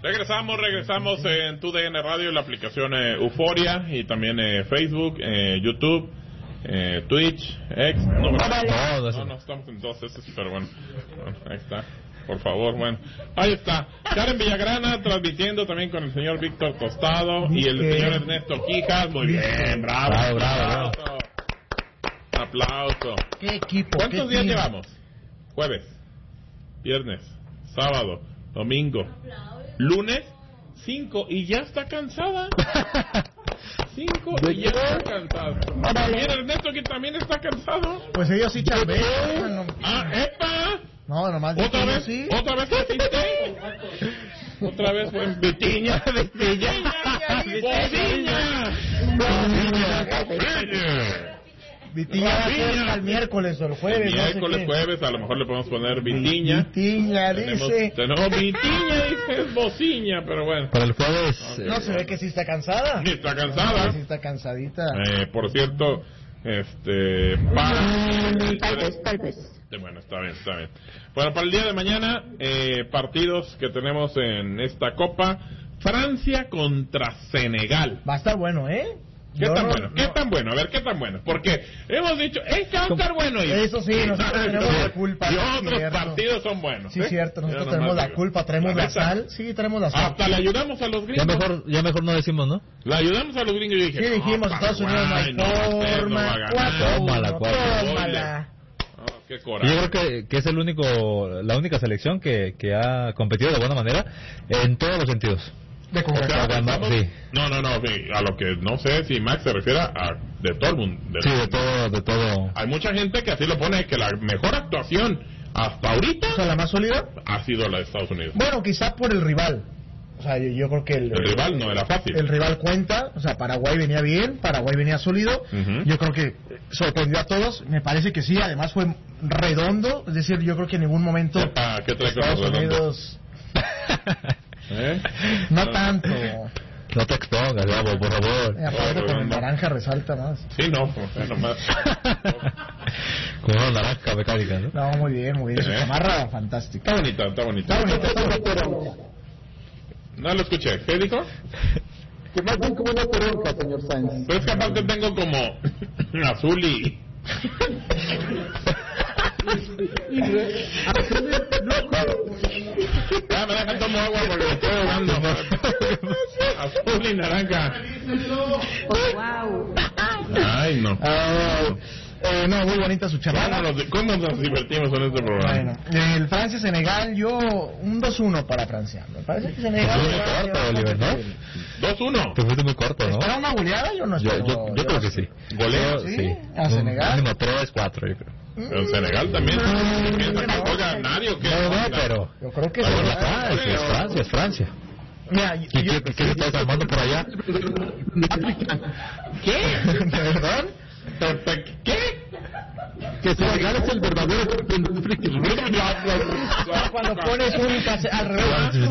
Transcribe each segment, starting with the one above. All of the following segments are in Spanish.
Regresamos en TUDN Radio, la aplicación Euforia y también Facebook, YouTube, Twitch, X. No, estamos en todos esos, pero bueno, ahí está. Por favor, bueno, ahí está. Karen Villagrana transmitiendo también con el señor Víctor Costado y el señor Ernesto Quijas. Muy bien, bravo. Aplauso. ¿Qué equipo? ¿Cuántos días llevamos? Jueves, viernes, sábado, domingo, lunes, 5 y ya está cansada. 5 y ya está cansado. Mira, Ernesto que también está cansado. Pues ellos sí chambean. ¡Epa! No, nomás ¿Otra vez? sí. ¿Otra vez que hiciste? Otra vez fue en Vitiña. Vitiña va a ser el miércoles o el jueves. Miércoles, jueves, a lo mejor le podemos poner Vitiña. Vitiña, dice. Tenemos Vitiña, dice, es bociña, pero bueno. Para el jueves. No, se ve que sí está cansada. Sí está cansada. Sí está cansadita. Por cierto, Tal vez. Bueno, está bien. Bueno, para el día de mañana, partidos que tenemos en esta Copa. Francia contra Senegal. Va a estar bueno, ¿eh? ¿Qué tan bueno? A ver, ¿qué tan bueno? Porque hemos dicho, este va a estar bueno. Eso sí, nosotros tenemos la culpa. Y otros partidos son buenos. Sí, cierto, nosotros tenemos la culpa, traemos la sal. Sí, traemos la sal. Hasta le ayudamos a los gringos. Ya mejor no decimos, ¿no? Le ayudamos a los gringos y dije, sí, dijimos, Estados Unidos no hay forma. Tómala. Qué coraje. Yo creo que es la única selección que ha competido de buena manera en todos los sentidos. De sí. No, a lo que no sé si Max se refiere a de todo el mundo. Sí, de todo. Hay mucha gente que así lo pone, que la mejor actuación hasta ahorita, o sea, la más sólida, ha sido la de Estados Unidos. Bueno, quizá por el rival. O sea, yo creo que el rival no era fácil. El rival cuenta, o sea, Paraguay venía bien, Paraguay venía sólido. Yo creo que sorprendió a todos. Me parece que sí, además fue redondo. Es decir, yo creo que en ningún momento ¿Qué trae Estados Unidos... No tanto. No te expongas, Gabo, por favor. Aparte con el naranja resalta más. Sí, no, más. Con una naranja mecánica, ¿no? No, muy bien. Su chamarra fantástica. Está bonita. No lo escuché. ¿Qué dijo? Que más bien como una toronja, señor Sáenz. Pero es que aparte tengo como azul y... Ya me dejan tomar agua porque me estoy ahogando. Azul y naranja. Wow. Ay, no. No, muy bonita su chamarra. ¿Cómo nos divertimos en este programa? Bueno, el Francia-Senegal, yo un 2-1 para Francia. Me parece que Senegal... corto, Oliver, ¿no? 2-1. Te fuiste muy corto, ¿no? ¿Espera una goleada? Yo no espero. Yo creo que sí. ¿Goleo? ¿Sí? ¿A Senegal? Mínimo 3-4, yo creo. Pero Senegal también. ¿Piensa que juega nadie o qué? No, pero... Yo creo que es Francia. Mira, ¿Qué le estás armando por allá? ¿Qué? ¿Perdón? ¿Qué? Que Senegal es el verdadero campeón de África. Cuando pones un pase al revés.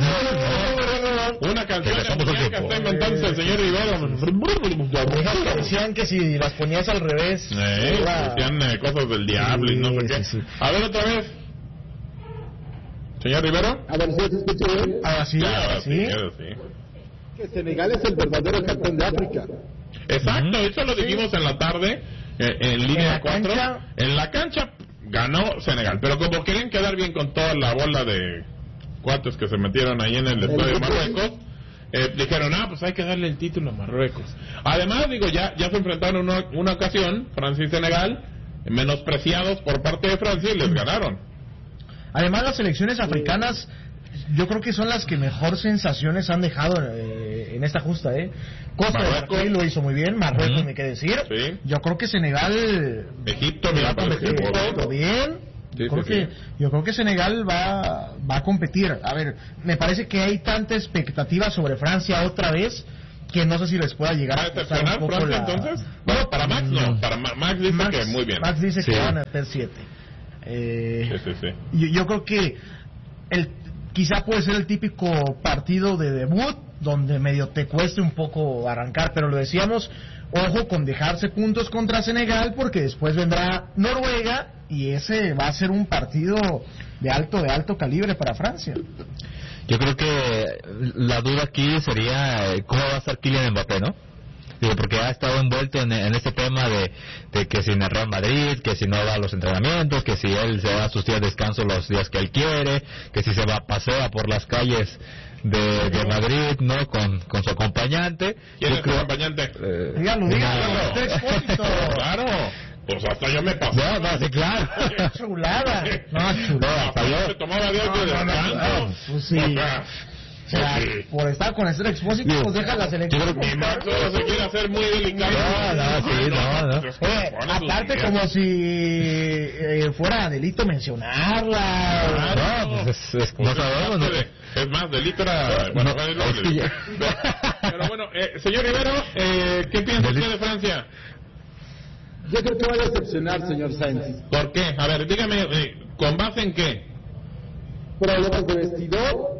Una canción que está inventándose el señor Rivera. Decían que si las ponías al revés... Decían cosas del diablo y no sé qué. Sí. A ver otra vez. Señor Rivero. A ver si se escucha bien. Ahora sí. Que Senegal es el verdadero campeón de África. Exacto, eso lo dijimos en la tarde, en línea 4. En la cancha ganó Senegal, pero como querían quedar bien con toda la bola de cuates que se metieron ahí en el estadio de Marruecos, dijeron, pues hay que darle el título a Marruecos. Además, digo, ya se enfrentaron una ocasión, Francia y Senegal, menospreciados por parte de Francia y les ganaron. Además, las selecciones africanas, yo creo que son las que mejor sensaciones han dejado en esta justa, Costa de Marfil lo hizo muy bien, Marruecos, ni qué decir. Sí. Yo creo que Senegal... Egipto, mira, bien. Yo creo que Senegal va a competir. A ver, me parece que hay tanta expectativa sobre Francia otra vez que no sé si les pueda llegar a decepcionar Francia entonces. Bueno, para Max no, para Max dice que muy bien. Max dice que van a meter 7. Yo creo que quizá puede ser el típico partido de debut donde medio te cueste un poco arrancar, pero lo decíamos, ojo con dejarse puntos contra Senegal porque después vendrá Noruega y ese va a ser un partido de alto calibre para Francia. Yo creo que la duda aquí sería cómo va a estar Kylian Mbappé, ¿no? Digo, porque ha estado envuelto en este tema de que si en el Real Madrid, que si no va a los entrenamientos, que si él se da sus días de descanso los días que él quiere, que si se va pasea por las calles de Madrid, ¿no? Con su acompañante. ¿Quién es su acompañante? Dígalo, usted Expósito. Claro, pues hasta yo me pasé. No, sí, claro. Chulada. No, chulada. Hasta yo me tomaba días de descanso. Pues sí. O sea, por estar con el Expósito, pues deja la selección. Mi Marco se quiere hacer muy delicado. No. Aparte, como si fuera delito mencionarla. No, pues no sabemos, ¿no? Es más, delito era... Bueno, pero bueno, señor Rivero, ¿qué piensa usted de Francia? Yo creo que va a decepcionar, señor Sainz. ¿Por qué? A ver, dígame, ¿con base en qué? Problemas de vestidor.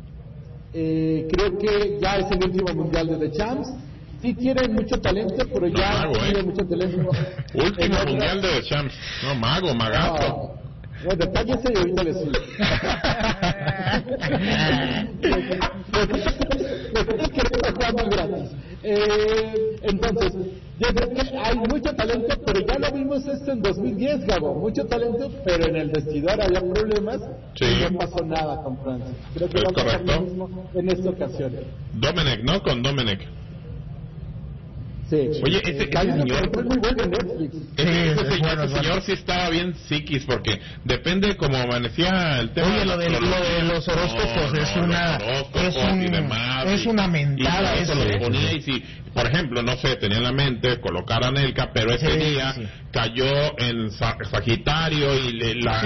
Creo que ya es el último mundial de The Champs. Sí tiene mucho talento, pero ya Mago, tiene mucho talento. Último mundial de The Champs. No, magazo. No, detalles y ahorita les sigo. Que está jugando gratis. Entonces, yo creo que hay mucho talento, pero ya lo vimos esto en 2010, Gabo. Mucho talento, pero en el vestidor había problemas y no pasó nada con Francia. Creo que va a pasar lo mismo en esta ocasión. Domenech, ¿no? Con Domenech. Sí. Oye, ese señor fue muy bueno en Netflix. Ese señor sí estaba bien psiquis, porque depende cómo amanecía el tema. Oye, lo de los horóscopos es una mentada. Y eso lo ponía, y si, por ejemplo, no sé, tenía en la mente colocar a Anelka, pero ese día cayó en Sagitario y la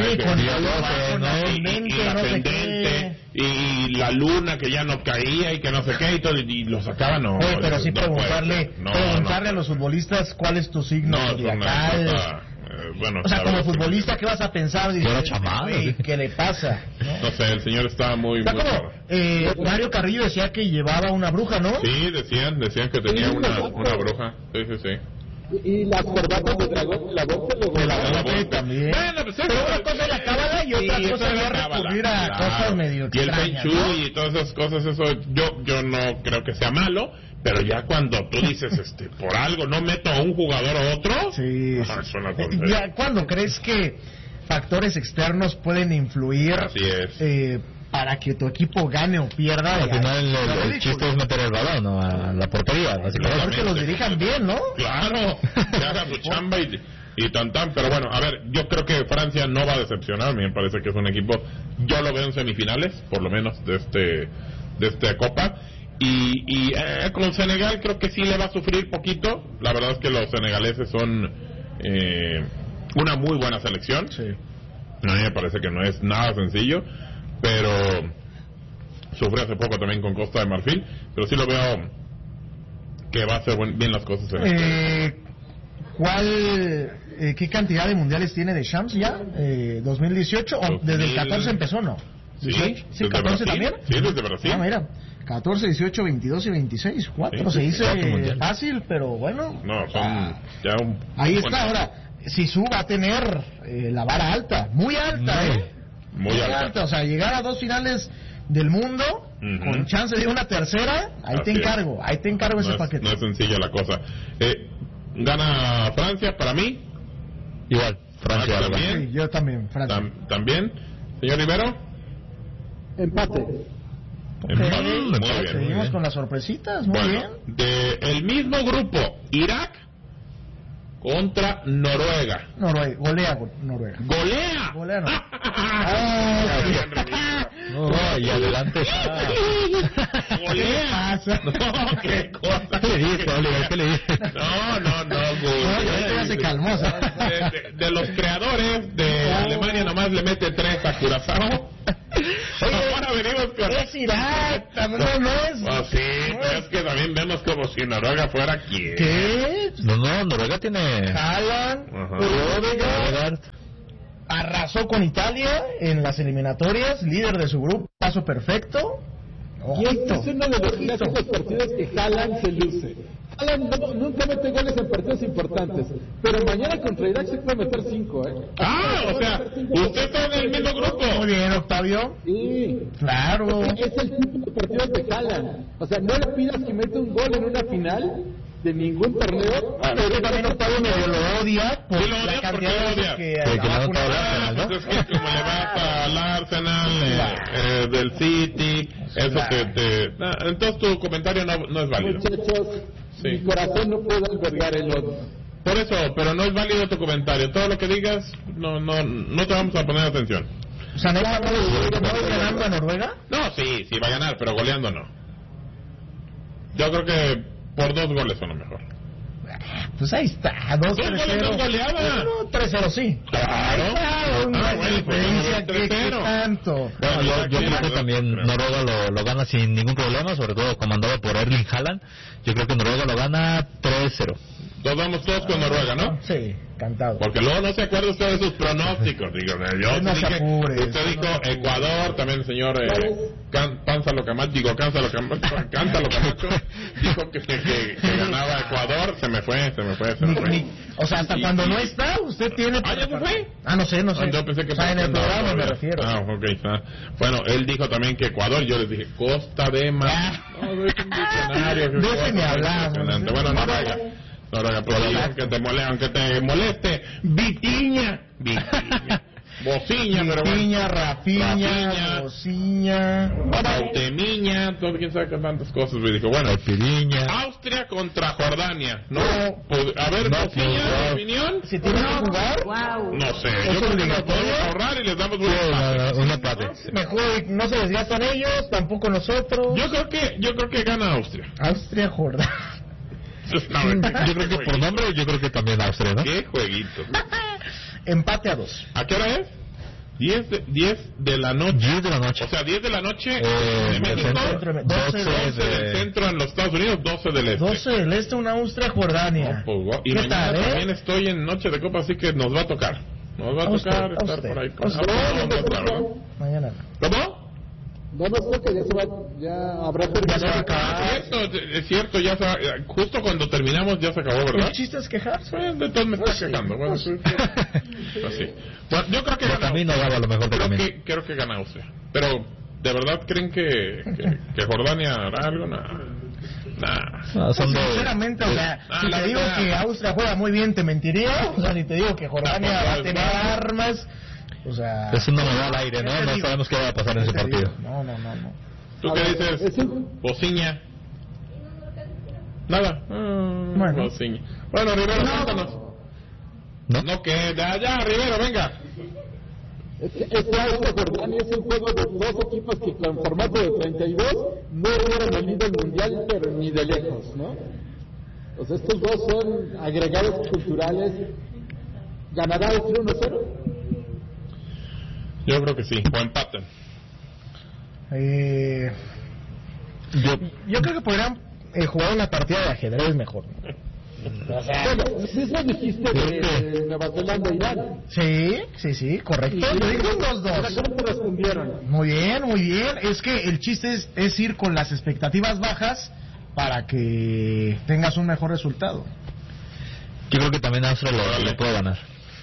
ascendente y la luna que ya no caía y que no sé qué y todo, y lo sacaban. No, oye, pero sí preguntarle a los futbolistas cuál es tu signo zodiacal. Bueno, o sea, como futbolista, ¿qué vas a pensar? ¿Qué le pasa? No sé, el señor estaba muy... Mario Carrillo decía que llevaba una bruja, ¿no? Sí, decían que tenía una bruja. Sí. Y las corbatas de dragón, la boca también. Bueno, pues pero una cosa es la cábala y otra cosa es recurrir a cosas medio extrañas. Y el Feng Shui y todas esas cosas, eso yo no creo que sea malo, pero ya cuando tú dices, por algo no meto a un jugador a otro, ya cuando crees que factores externos pueden influir, así es. Para que tu equipo gane o pierda. Al final el chiste es meter el balón, ¿no? A la portería, básicamente. Porque los dirijan bien, ¿no? Claro, que haga su chamba y tan, pero bueno, a ver, yo creo que Francia no va a decepcionar. A mí me parece que es un equipo, yo lo veo en semifinales, por lo menos de esta Copa. Y con Senegal creo que sí le va a sufrir poquito. La verdad es que los senegaleses son una muy buena selección. Sí. A mí me parece que no es nada sencillo, pero sufre hace poco también con Costa de Marfil, pero sí lo veo que va a hacer bien las cosas. ¿Qué cantidad de mundiales tiene de Champs ya? ¿2018? ¿O desde el 14 empezó, no? Sí, ¿Sí, 14 también? Sí, desde Brasil. Mira, 14, 18, 22 y 26. 4 se dice fácil, pero bueno. No, son ya ahí está, ahora, Zizou va a tener la vara alta, muy alta, muy alta. O sea, llegar a 2 finales del mundo, con chance de una tercera, ahí te encargo ese paquete. No es sencilla la cosa. Gana Francia, para mí. Igual, Francia. Sí, yo también, Francia. ¿También? Señor Rivero. Empate. Muy bien. Seguimos con las sorpresitas, muy bien. El mismo grupo, Irak contra Noruega. Golea Noruega. ¡Golea! Golea Noruega. Y adelante está. ¡Golea! No, qué cosa. ¿Qué le dices, Oliver? ¿Qué le dices? No, ya se calmó. De los creadores de Alemania nomás le mete 3 a Curazao. Ahora venimos con... Es Irak, no es... Oh, sí, pero es que también vemos como si Noruega fuera quién. ¿Qué? No, Noruega tiene... Haaland, Odegaard, arrasó con Italia en las eliminatorias, líder de su grupo, paso perfecto. Y este es uno de los clásicos partidos que Haaland se luce. Alan nunca mete goles en partidos importantes, pero mañana contra Irak se puede meter 5, ¿eh? O sea, usted está en el mismo grupo. Muy bien, Octavio. Sí. Claro. Es el tipo de partidos de Haaland. O sea, no le pidas que meta un gol en una final de ningún torneo. Pero también Octavio medio lo odia por Sí, lo odia, la ¿por qué cantidad lo de odia? veces que Porque ha no vacunado. todo el Arsenal, ¿no? Pues es que como le vas al Arsenal, del City, eso te... entonces tu comentario no es válido. Muchachos, Sí. mi corazón no puede albergar el odio. Por eso, pero no es válido tu comentario. Todo lo que digas, no te vamos a poner atención. O sea, ¿no es ganando a Noruega? No, sí va a ganar, pero goleando no. Yo creo que por 2 goles son lo mejor. Pues ahí está, 2 goles no goleada. No, 3-0 sí. Claro. Ahí está, una bueno, diferencia pues, que 3-0. tanto. Bueno, yo creo que también Noruega lo gana sin ningún problema, sobre todo comandado por Erling Haaland. Yo creo que Noruega lo gana 3-0. Nos vamos todos con Noruega, ¿no? Sí, cantado. Porque luego no se acuerda usted de sus pronósticos. Digo, yo No se dije, apure, usted dijo Ecuador, también el señor Cántalo Camacho, dijo que ganaba Ecuador, se me fue. O sea, hasta cuando no está, usted tiene... ¿Ya se fue? No sé. Yo pensé que o sea, en el programa me refiero. Ok. Bueno, él dijo también que Ecuador, yo les dije Costa de Marfil. No, es un diccionario. Déjeme hablar. Impresionante. Bueno, Noruega, pues aunque te moleste, Vitiña, Bociña, pero bueno. Viña, Rafiña, Bociña, Bautemiña, todo quién sabe qué tantas cosas. Me dijo, bueno, Piriña. Austria contra Jordania. No, a ver, No, Bociña, no. ¿tu opinión? ¿se tiene que jugar? Wow. No sé, yo creo que nos podemos ahorrar y les damos Un empate. Mejor no se desgastan ellos, tampoco nosotros. Yo creo que gana Austria. Austria, Jordania. Yo creo que por nombre, yo creo que también Austria, ¿no? Qué jueguito. Empate a 2. ¿A qué hora es? 10 de la noche. 10 de la noche. O sea, 10 de la noche del de México, centro, 12 del centro en los Estados Unidos, 12 del este. 12 del este, una Austria, Jordania. No, pues, guau. Y ¿Qué mañana tal, también estoy en Noche de Copa, así que nos va a tocar. Nos va a tocar estar por ahí. Mañana. ¿Cómo? No nos toca, ya habrá terminado. Es cierto, ya justo cuando terminamos ya se acabó, ¿verdad? El chiste es quejarse. Pues, de todos me está quejando. Bueno, pues sí. Bueno, yo creo que De gana. camino daba lo mejor de camino. Creo que gana Austria. Pero, ¿de verdad creen que Jordania hará algo? No, son dos. Sinceramente, o sea, si te digo que Austria juega muy bien, te mentiría. O sea, si te digo que Jordania va a tener armas. O sea, Es una moneda al aire, ¿no? No sabemos qué va a pasar en ese partido. No. ¿Tú qué dices? Bociña. Nada. Bueno. Bociña. Bueno, Rivero, cuéntanos. ¿No? No, que de allá, Rivero, venga. Este Austria-Jordania es un juego de dos equipos que con formato de 32 no hubieran venido al mundial, pero ni de lejos, ¿no? O sea, estos dos son agregados culturales. ¿Ganará Austria 1-0? Yo creo que sí, o empatan. Yo creo que podrían jugar una partida de ajedrez mejor. O sea, Bueno, sí eso dijiste de Nueva Zelanda e Irán. sí, correcto. Yo digo un 2-2. ¿Cómo te respondieron? Muy bien. Es que el chiste es ir con las expectativas bajas para que tengas un mejor resultado. Yo creo que también Austria lo puede ganar.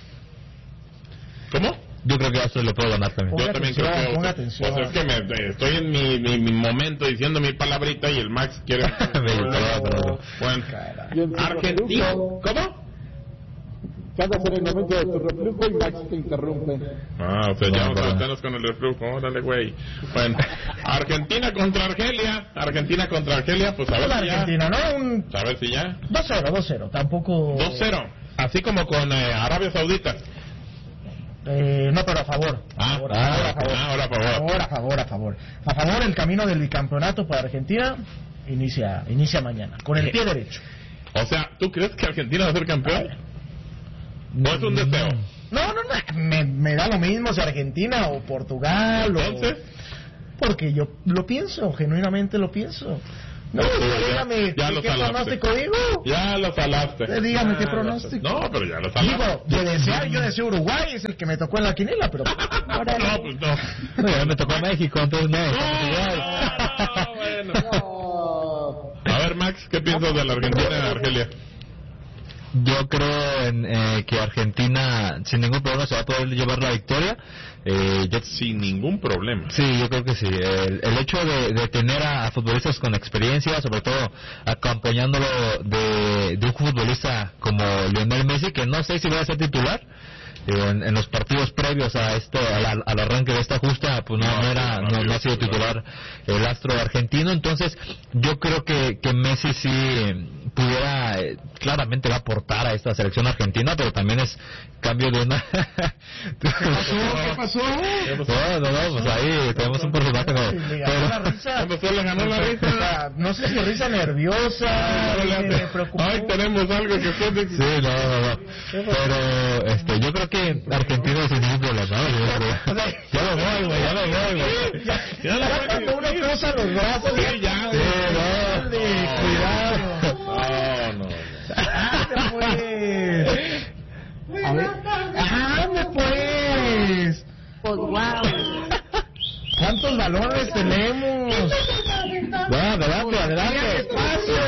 ¿Cómo? Yo creo que Austria lo puede ganar también. Ponga Yo también atención, creo que... ponga atención. Pues es que estoy en mi momento diciendo mi palabrita y el Max quiere... Bueno, Argentina... ¿Cómo? Andas en el momento de tu reflujo y Max te interrumpe. O sea, ya vamos a meternos con el reflujo, órale, güey. Bueno, Argentina contra Argelia, pues a ver si ya... Argentina, ¿no? A ver si ya... 2-0, tampoco... 2-0, así como con Arabia Saudita. No, pero a favor. Ahora a favor. A favor, el camino del bicampeonato para Argentina inicia mañana, con el pie derecho. O sea, ¿tú crees que Argentina va a ser campeón? ¿No es un deseo? No, me da lo mismo si Argentina o Portugal. ¿Entonces? Porque yo lo pienso, genuinamente lo pienso. No, dígame, ya lo ¿qué salaste. pronóstico digo? Ya lo salaste. Dígame, ¿qué pronóstico? No, pero ya lo salaste. Digo, yo deseo Uruguay, es el que me tocó en la quiniela, pero... No, pues no. No, me tocó México, entonces no. Bueno. A ver, Max, Max, ¿qué piensas de la Argentina, Argelia? Yo creo que Argentina sin ningún problema se va a poder llevar la victoria. Sin ningún problema. Sí, yo creo que sí. El hecho de tener a futbolistas con experiencia, sobre todo acompañándolo de un futbolista como Lionel Messi, que no sé si va a ser titular. En los partidos previos a esto, al arranque de esta justa, pues no ha sido titular el astro argentino. Entonces yo creo que Messi sí pudiera, claramente va a aportar a esta selección argentina, pero también es cambio de una... ¿Qué pasó? No, pues ahí tenemos un personaje ¿Cuándo le ganó la risa? No sé si risa nerviosa, Ay, tenemos algo que puede... Sí, no. Pero yo creo que Argentina sin ningún problema. Ya me voy, güey. Ya cuando uno cruza los brazos, ya. Cuidado. No. Pues. Wow. ¿Cuántos balones tenemos? Adelante. Espacio.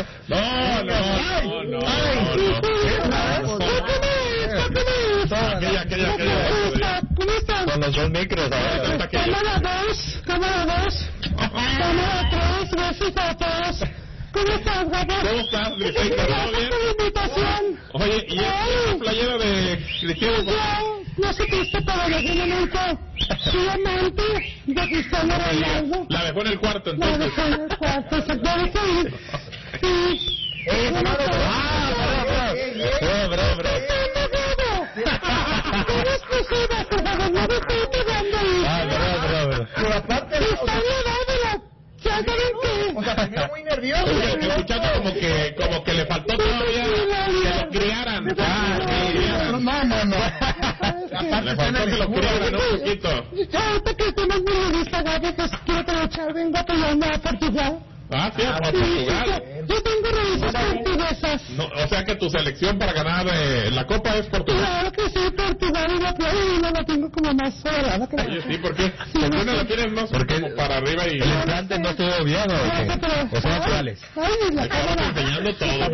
Aquella. Con los dos micros. Cámara 2. Cámara 3. Besos a todos. ¿Cómo estás, Gabo? ¿Cómo estás, Cristiano? ¿Todo bien? Invitación. Oye, ¿y esta playera de Cristiano? No sé qué está para el momento. Soy amante de Cristiano Ronaldo. La dejó en el cuarto, La entonces. dejó en el cuarto, exactamente. Sí. Pero aparte, o sea, primero muy nervioso. Oye, escuchando como que le faltó todavía que lo criaran. No. Le faltó que lo criaran un poquito. Ahorita que estamos muy lista, Gaby, pues quiero aprovechar, vengo apoyando a Portugal. Ah, sí, a Portugal. Yo tengo raíces portuguesas. No, o sea que tu selección para ganar la Copa es Portugal. Claro que sí, Portugal y la tengo como más sobrada. Oye, sí, ¿por qué? ¿Por qué no la tienes más como para arriba y... ¿El implante no estuvo bien o son actuales? Ay, la Estamos cámara. enseñando todo.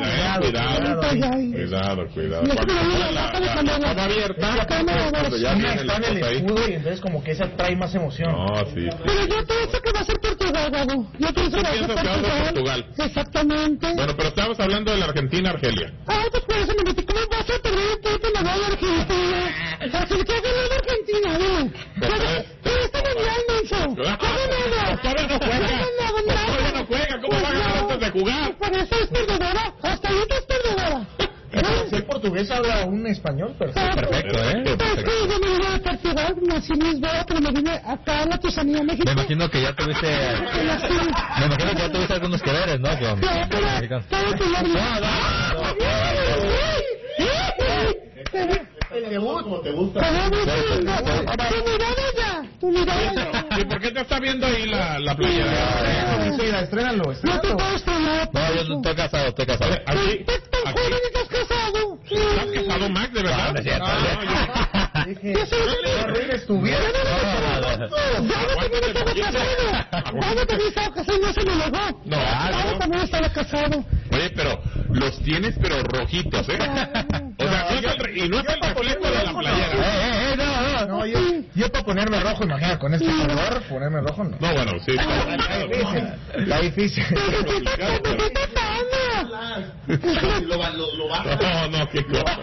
Cuidado. Cuando la cama abierta, cuando ya viene está en el el ahí. escudo y entonces como que esa trae más emoción. No, sí. Pero yo pienso que va a ser Portugal, Gabo. Yo pienso que va a ser piensas que va a ser Portugal? Exactamente. Bueno, pero estamos hablando de la Argentina, Argelia. Ay, pues por eso me metí. ¿Cómo vas a perder el tiempo en la bola Argentina? Así que ganó la Argentina, dime. Pero está mundial, menso. Todavía no juega. ¿Cómo va a ganar antes de jugar? Por eso es perdedora. Hasta ahorita es perdedora. Si el portugués habla un español perfecto. Perfecto, Pues que yo me vine de Portugal, nací en Lisboa, pero me vine acá a la Tusanía, México. Me imagino que ya tuviste algunos que veres, ¿no? Con mexicanos. El debut, ¿cómo te gusta? Tu mirada. ¿Y por qué te está viendo ahí la playera? Estrénalo. No te puedo estrenar. No, yo no estoy casado. Aquí. ¿Estás casado? ¿Estás casado, Max, de verdad? No, es cierto. Dije, no arruines tu vida. Dado también estaba casado, no se me negó. No, Dado también estaba casado. Oye, pero los tienes pero rojitos, ¿eh? O sea, y no es el reflejo de la playera. No, yo para ponerme rojo, imagina, con este color, ponerme rojo no. No, bueno, sí. Está difícil. Lo baja. No, qué cosa.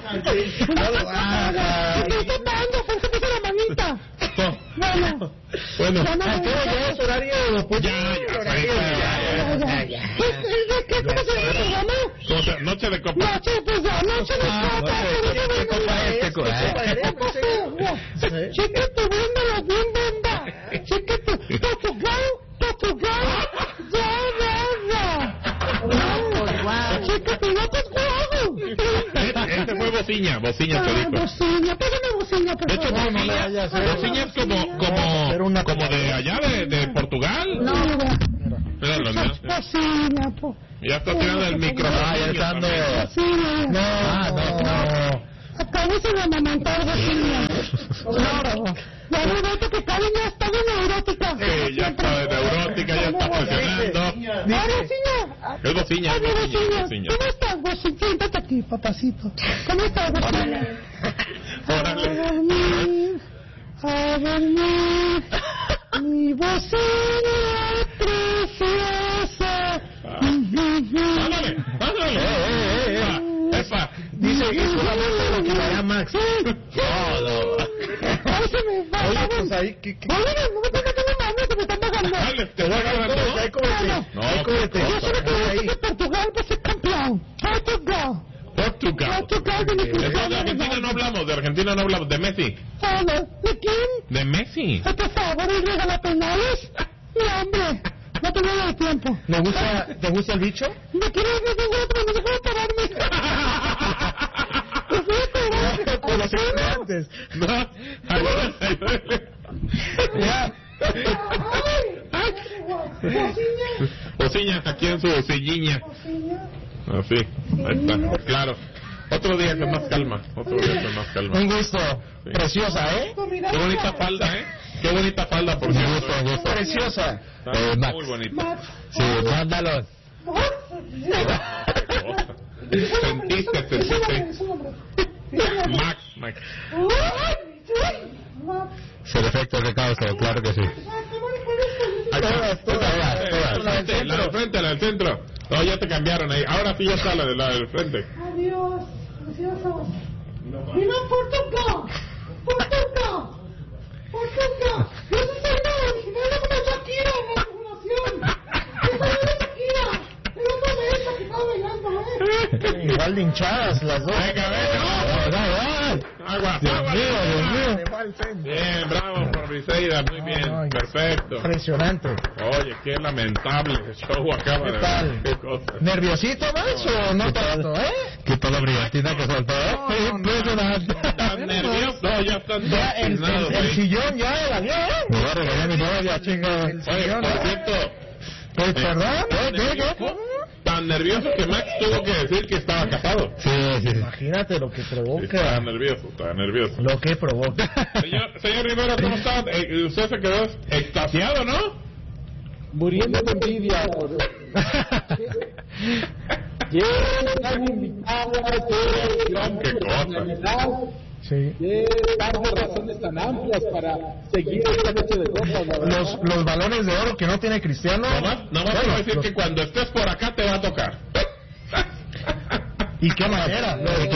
Bueno. Ya es horario. ¿Cómo se? Noche de copa. Chiquito, véndala bien, venda. Chiquito, Portugal, ya. Chiquito, no te juego. Este fue Bociña te dijo. Bociña, pégame Bociña, por De hecho, favor. Bociña es como de allá, de Portugal. No, Míralo, mira. Bociña, po. Ya está tirando el micrófono. Ya está dando... Bociña. No. Acabamos de amamantar Bociña. Claro. La verdad que Karen ya está de neurótica. Sí, ya está de neurótica, ya está presionando. Bociña. Es bociña, Ay, bociña. ¿Cómo estás, Washington? Siéntate aquí, papacito. ¿Cómo estás, Washington? Órale. A dormir, mi bocina preciosa. Ándale. Epa. Dice que es una muestra de lo que le hará Max. Ay, se me va. Oye, pues ahí, Oye, no me toques la mano, que me están pagando. Dale, te voy a ganar todo. ahí cómete. No, Ahí cómete. Yo solo quiero decir que Portugal va a ser campeón. Portugal. Portugal. Entonces, de Argentina no hablamos, de Messi. ¿De quién? De Messi. Por favor, ¿y regala penales? No, hombre. No tengo nada de tiempo. ¿Te gusta el bicho? Me quiero ver de otro, no dejo de pararme. Me voy a parar. Con los estudiantes. No, Ya. Bociña, aquí en su silliña. Así, ahí está, claro. Otro día con más calma. Un gusto. Sí. Preciosa, ¿eh? Qué bonita falda, ¿eh? Qué bonita falda, por cierto. Preciosa. Está Max. muy bonita. Sí, mándalo. Sentiste. Max. Es el efecto que causa, claro que sí. La del frente. No, ya te cambiaron ahí. Ahora sí ya está la del frente. Adiós. Precioso. ¡Viva Portugal! ¡Portugal! ¡Yo soy una original como Shakira en la simulación! ¡Yo soy una Shakira! ¡Es otra de esas que estaba bailando, Igual de hinchadas las dos. Venga. Agua. Dios mío. Bien, bravo por Briseida, muy bien, Ay, perfecto. Impresionante. Oye, qué lamentable show acaba ¿Qué de tal? ver. Qué cosa. ¿Nerviosito, Max, o no tanto, ¿Qué tal la brillantina que soltó? Impresionante. ¿Estás nervioso? No, ya están Ya, el sillón ya la dio, ¿eh? Me voy a regañar mi novia, chinga. El Oye, sillón, por ¿eh? cierto, Perdón, tan nervioso que Max tuvo que decir que estaba casado. Sí. Imagínate lo que Estaba provoca. nervioso. Lo que provoca. Señor Rivera, ¿cómo está? Usted se quedó extasiado, ¿no? Muriendo de envidia. Están invitados Qué cosa. Sí. Tantas razones tan amplias para seguir esta noche de copas. Los balones de oro que no tiene Cristiano. Nomás te voy a decir que cuando estés por acá te va a tocar. ¿Y qué manera?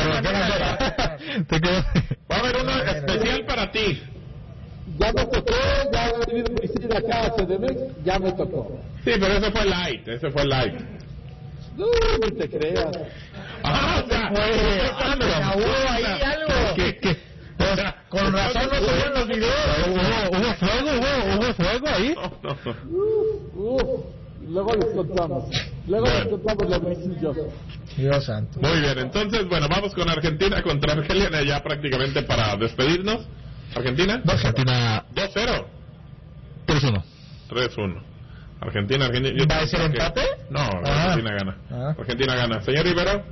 Va a haber uno especial para ti. Ya me tocó, ya he venido a visitar acá a CDMX, ya me tocó. Sí, pero ese fue light. No, ni te creas. O sea, Hubo ahí algo. ¿Qué? O sea, Con razón no se ven los videos. ¿Hubo fuego ahí? No. Luego les contamos. La brisillo. Dios santo. Muy bien, entonces, bueno, vamos con Argentina contra Argelia ya prácticamente para despedirnos. Argentina. Argentina 2-0. 3-1. 3-1. Argentina. ¿Va a ser empate? No, Argentina gana. Argentina gana. Señor Rivero.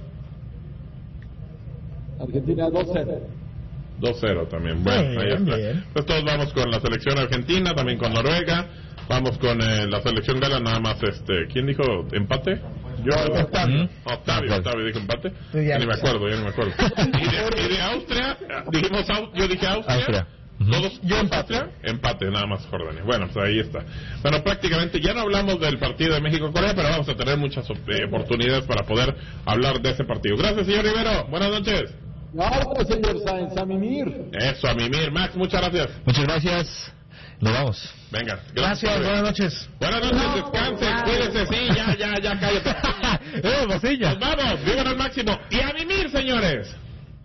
Argentina 2-0. 2-0 también. Bueno, ahí está. Bien. Pues todos vamos con la selección argentina, también con Noruega. Vamos con la selección gala, nada más. ¿Quién dijo empate? Yo. Octavio dijo empate. Ya ni me acuerdo. Y de Austria, yo dije Austria. Todos, yo empate, nada más Jordania. Bueno, pues ahí está. Bueno, prácticamente ya no hablamos del partido de México-Corea, pero vamos a tener muchas oportunidades para poder hablar de ese partido. Gracias, señor Rivero. Buenas noches. No, señor Sáenz, a mimir. Eso, a mimir. Max, muchas gracias. Muchas gracias. Nos vamos. Venga. Gracias, buenas noches. Buenas noches, descansen, cuídense, sí, ya, cállate. Bocilla. Nos vamos, vivan al máximo. Y a mimir, señores.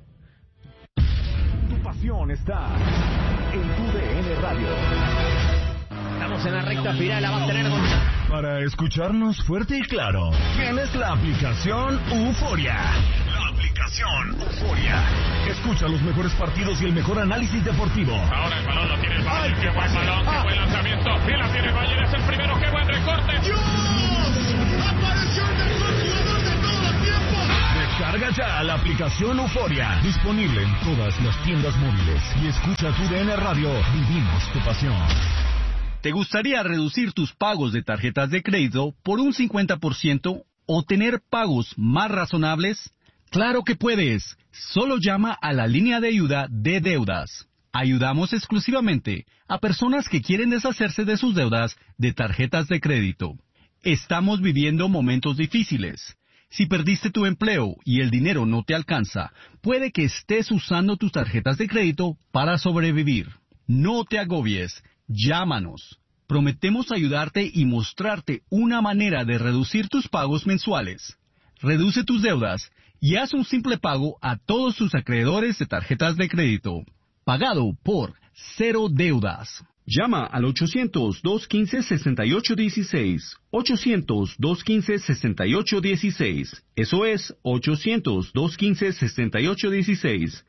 Tu pasión está en tu DN Radio. Estamos en la recta final, la va a tener Para escucharnos fuerte y claro, tienes la aplicación Euforia. La aplicación Euforia. Escucha los mejores partidos y el mejor análisis deportivo. Ahora el balón lo tiene el Bayern, qué buen balón, qué buen lanzamiento. Y la tiene el Bayern, es el primero, qué buen recorte. ¡Dios! ¡Apareció el mejor jugador de todos los tiempos! Descarga ya la aplicación Euforia. Disponible en todas las tiendas móviles. Y escucha tu DN Radio. Vivimos tu pasión. ¿Te gustaría reducir tus pagos de tarjetas de crédito por un 50% o tener pagos más razonables? ¡Claro que puedes! Solo llama a la línea de ayuda de deudas. Ayudamos exclusivamente a personas que quieren deshacerse de sus deudas de tarjetas de crédito. Estamos viviendo momentos difíciles. Si perdiste tu empleo y el dinero no te alcanza, puede que estés usando tus tarjetas de crédito para sobrevivir. No te agobies. Llámanos. Prometemos ayudarte y mostrarte una manera de reducir tus pagos mensuales. Reduce tus deudas y haz un simple pago a todos tus acreedores de tarjetas de crédito. Pagado por Cero Deudas. Llama al 800-215-6816. 800-215-6816. Eso es 800-215-6816.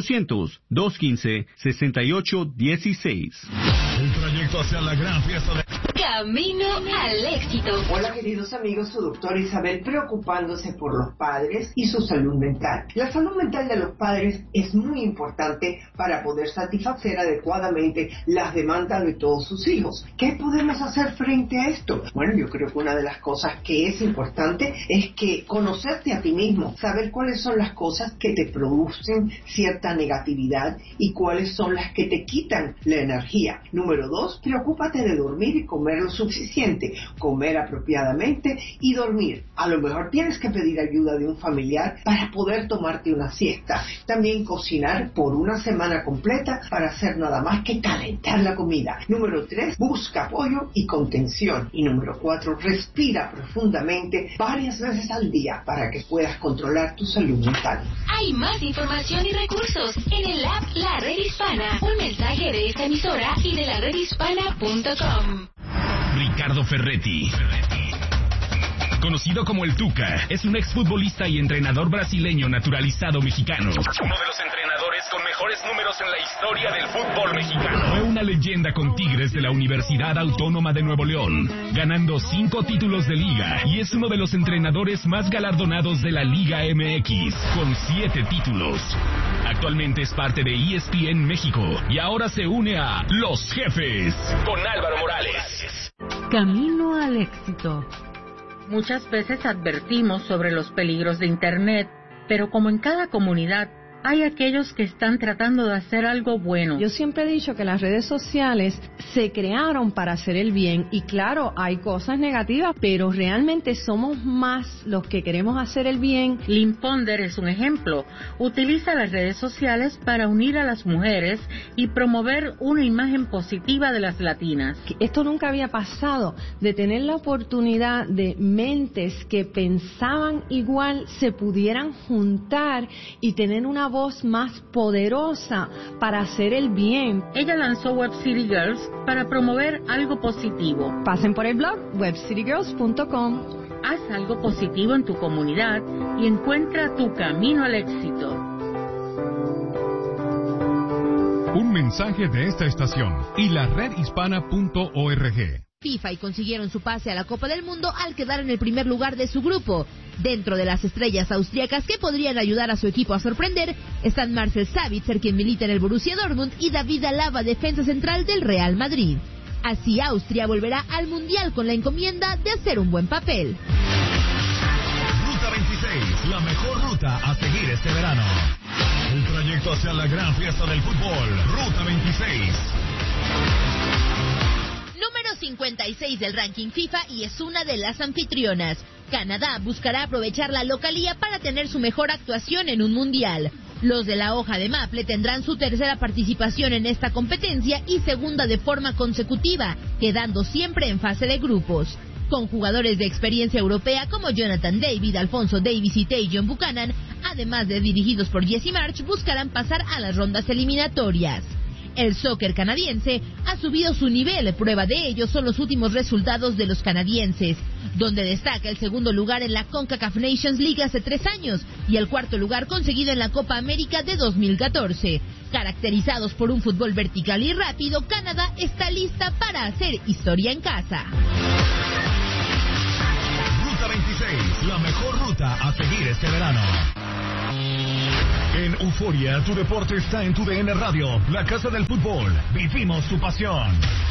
800-215-6816. El trayecto hacia la gran fiesta de... Camino al éxito. Hola queridos amigos, su doctora Isabel preocupándose por los padres y su salud mental. La salud mental de los padres es muy importante para poder satisfacer adecuadamente las demandas de todos sus hijos. ¿Qué podemos hacer frente a esto? Bueno, yo creo que una de las cosas que es importante es que conocerte a ti mismo, saber cuáles son las cosas que te producen cierta negatividad y cuáles son las que te quitan la energía. Número 2, preocúpate de dormir y comer lo suficiente, comer apropiadamente y dormir. A lo mejor tienes que pedir ayuda de un familiar para poder tomarte una siesta. También cocinar por una semana completa para hacer nada más que calentar la comida. Número 3, busca apoyo y contención. Y número 4, respira profundamente varias veces al día para que puedas controlar tu salud mental. Hay más información y recursos en el app La Red Hispana. Un mensaje de esta emisora y de la redhispana.com. Ricardo Ferretti, conocido como el Tuca, es un exfutbolista y entrenador brasileño naturalizado mexicano. Uno de los entrenadores con mejores números en la historia del fútbol mexicano. Fue una leyenda con Tigres de la Universidad Autónoma de Nuevo León, ganando 5 títulos de liga, y es uno de los entrenadores más galardonados de la Liga MX, con 7 títulos. Actualmente es parte de ESPN México y ahora se une a Los Jefes con Álvaro Morales. Camino al éxito. Muchas veces advertimos sobre los peligros de Internet, pero como en cada comunidad, hay aquellos que están tratando de hacer algo bueno. Yo siempre he dicho que las redes sociales se crearon para hacer el bien y claro, hay cosas negativas, pero realmente somos más los que queremos hacer el bien. Lynn Ponder es un ejemplo. Utiliza las redes sociales para unir a las mujeres y promover una imagen positiva de las latinas. Esto nunca había pasado, de tener la oportunidad de mentes que pensaban igual se pudieran juntar y tener una voz más poderosa para hacer el bien. Ella lanzó Web City Girls para promover algo positivo. Pasen por el blog webcitygirls.com. Haz algo positivo en tu comunidad y encuentra tu camino al éxito. Un mensaje de esta estación y la redhispana.org. FIFA y consiguieron su pase a la Copa del Mundo al quedar en el primer lugar de su grupo. Dentro de las estrellas austriacas que podrían ayudar a su equipo a sorprender están Marcel Sabitzer, quien milita en el Borussia Dortmund, y David Alaba, defensa central del Real Madrid. Así Austria volverá al Mundial con la encomienda de hacer un buen papel. Ruta 26, la mejor ruta a seguir este verano. El trayecto hacia la gran fiesta del fútbol, Ruta 26. Número 56 del ranking FIFA y es una de las anfitrionas. Canadá buscará aprovechar la localía para tener su mejor actuación en un mundial. Los de la hoja de maple tendrán su tercera participación en esta competencia y segunda de forma consecutiva, quedando siempre en fase de grupos. Con jugadores de experiencia europea como Jonathan David, Alfonso Davies y Tajon Buchanan, además de dirigidos por Jesse Marsch, buscarán pasar a las rondas eliminatorias. El soccer canadiense ha subido su nivel, prueba de ello son los últimos resultados de los canadienses, donde destaca el segundo lugar en la CONCACAF Nations League hace 3 años y el cuarto lugar conseguido en la Copa América de 2014. Caracterizados por un fútbol vertical y rápido, Canadá está lista para hacer historia en casa. Ruta 26, la mejor ruta a seguir este verano. En Euforia, tu deporte está en tu DN Radio, la casa del fútbol. Vivimos tu pasión.